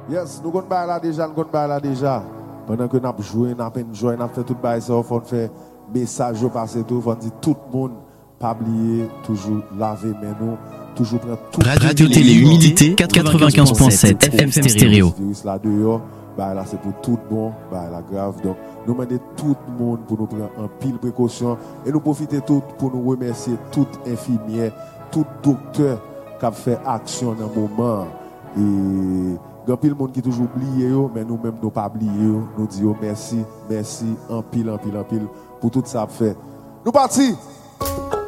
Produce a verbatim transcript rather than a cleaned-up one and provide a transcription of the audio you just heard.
Yes, nous comptons là déjà, nous comptons là déjà. Pendant que nous avons joué, nous avons joué, nous avons fait tout le bail, il faut faire message au passé tout, il faut dire tout le monde, pas oublier, toujours laver mes nous, toujours prendre tout. Radio Télé Humidité quatre-vingt-quinze point sept F M stéréo. Là dehors, bah là c'est pour tout bon, bah là grave. Donc nous demandons tout le monde pour nous prendre un pile précaution et nous profiter tout pour nous remercier tout infirmière, tout docteur qui a fait action dans le moment. Et il y a pile monde qui toujours oublié mais nous même nous pas oublié, nous disons merci, merci en pile en pile en pile pour tout ça fait. Nous partis.